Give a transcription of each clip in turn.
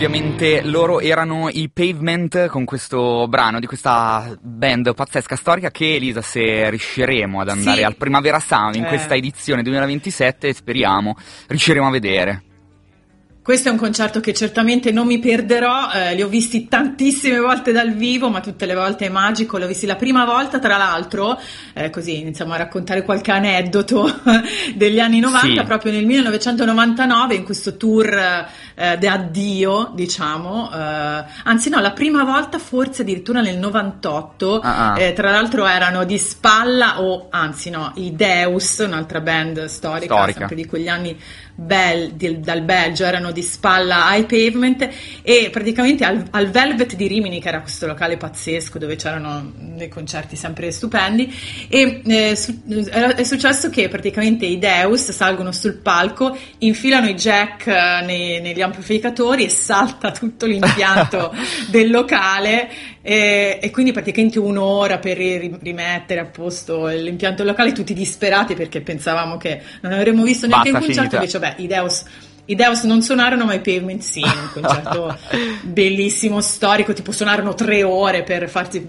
Ovviamente loro erano i Pavement con questo brano di questa band pazzesca storica che, Elisa, se riusciremo ad andare al Primavera Sound in questa edizione 2027, speriamo, riusciremo a vedere. Questo è un concerto che certamente non mi perderò, li ho visti tantissime volte dal vivo, ma tutte le volte è magico. L'ho visti la prima volta, tra l'altro, così iniziamo a raccontare qualche aneddoto degli anni 90, proprio nel 1999, in questo tour di addio, diciamo, anzi no, la prima volta forse addirittura nel 98, tra l'altro erano di spalla, i Deus, un'altra band storica. Sempre di quegli anni dal Belgio, erano di spalla ai Pavement, e praticamente al Velvet di Rimini, che era questo locale pazzesco dove c'erano dei concerti sempre stupendi, e è successo che praticamente i Deus salgono sul palco, infilano i jack negli amplificatori e salta tutto l'impianto del locale, e quindi praticamente un'ora per rimettere a posto l'impianto locale, tutti disperati perché pensavamo che non avremmo visto neanche un concerto, invece i Deus non suonarono, ma i Pavement sì, un concerto bellissimo, storico, tipo suonarono 3 ore per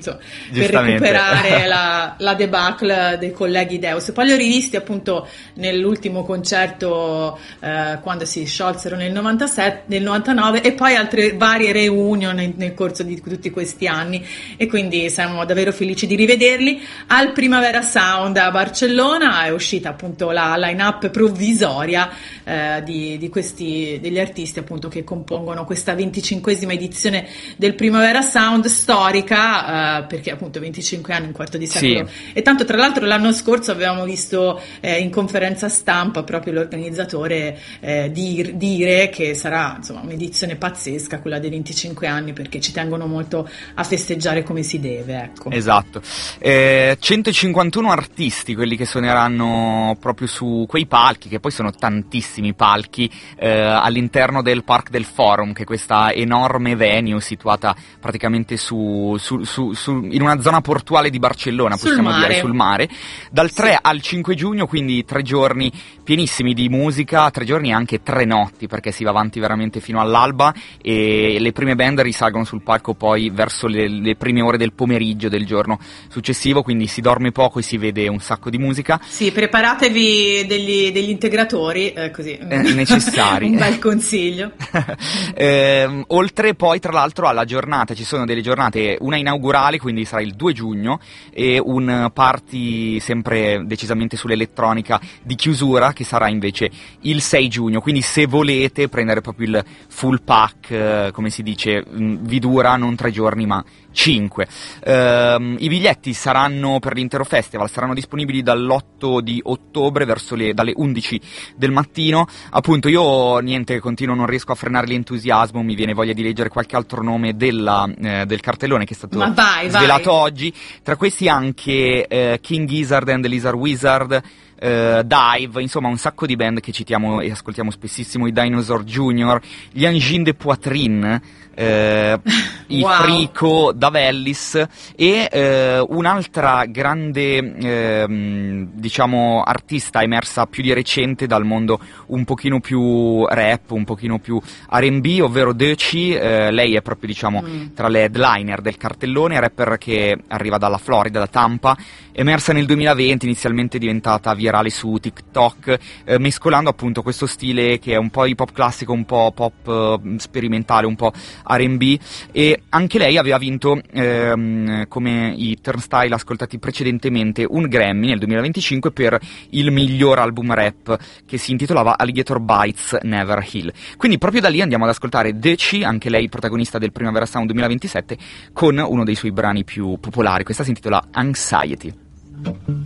recuperare la debacle dei colleghi Deus. Poi li ho rivisti appunto nell'ultimo concerto quando si sciolsero nel 99, e poi altre varie reunion nel corso di tutti questi anni, e quindi siamo davvero felici di rivederli. Al Primavera Sound a Barcellona è uscita appunto la line-up provvisoria degli artisti appunto che compongono questa 25esima edizione del Primavera Sound storica, perché appunto 25 anni, un quarto di secolo. E tanto, tra l'altro, l'anno scorso avevamo visto in conferenza stampa proprio l'organizzatore dire che sarà insomma un'edizione pazzesca quella dei 25 anni, perché ci tengono molto a festeggiare come si deve, ecco. Esatto. 151 artisti quelli che suoneranno proprio su quei palchi, che poi sono tantissimi palchi, all'interno del Parc del Forum, che è questa enorme venue situata praticamente in una zona portuale di Barcellona, possiamo dire, sul mare, dal 3 al 5 giugno, quindi 3 giorni pienissimi di musica, 3 giorni e anche 3 notti, perché si va avanti veramente fino all'alba, e le prime band risalgono sul palco poi verso le prime ore del pomeriggio del giorno successivo, quindi si dorme poco e si vede un sacco di musica. Sì, preparatevi degli integratori, così necessari. Un bel consiglio. Oltre poi, tra l'altro, alla giornata, ci sono delle giornate, una inaugurale, quindi sarà il 2 giugno, e un party sempre decisamente sull'elettronica di chiusura, che sarà invece il 6 giugno, quindi se volete prendere proprio il full pack, come si dice, vi dura non 3 giorni ma 5. I biglietti saranno per l'intero festival, saranno disponibili dall'8 di ottobre dalle 11 del mattino. Appunto, io continuo, non riesco a frenare l'entusiasmo, mi viene voglia di leggere qualche altro nome del cartellone che è stato svelato oggi, tra questi anche King Gizzard and the Lizard Wizard, Dive, insomma un sacco di band che citiamo e ascoltiamo spessissimo, i Dinosaur Junior, gli Angine de Poitrine, i Frico d'Avellis, e un'altra grande diciamo artista emersa più di recente dal mondo un pochino più rap, un pochino più R&B, ovvero Deci. Lei è proprio, diciamo, tra le headliner del cartellone, rapper che arriva dalla Florida, da Tampa, emersa nel 2020, inizialmente diventata virale su TikTok, mescolando appunto questo stile che è un po' hip hop classico, un po' pop sperimentale, un po' R&B, e anche lei aveva vinto, come i Turnstile ascoltati precedentemente, un Grammy nel 2025 per il miglior album rap, che si intitolava Alligator Bites Never Heal. Quindi proprio da lì andiamo ad ascoltare Deci, anche lei protagonista del Primavera Sound 2027, con uno dei suoi brani più popolari. Questa si intitola Anxiety.